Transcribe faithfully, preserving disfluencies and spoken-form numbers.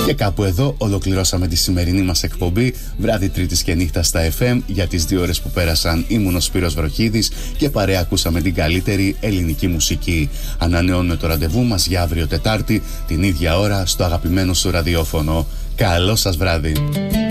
Και κάπου εδώ ολοκληρώσαμε τη σημερινή μας εκπομπή βράδυ Τρίτης και νύχτα στα εφ εμ. Για τις δύο ώρες που πέρασαν ήμουν ο Σπύρος Βροχίδης και παρέα ακούσαμε την καλύτερη ελληνική μουσική. Ανανεώνουμε το ραντεβού μας για αύριο Τετάρτη την ίδια ώρα στο αγαπημένο σου ραδιόφωνο. Καλό σας βράδυ.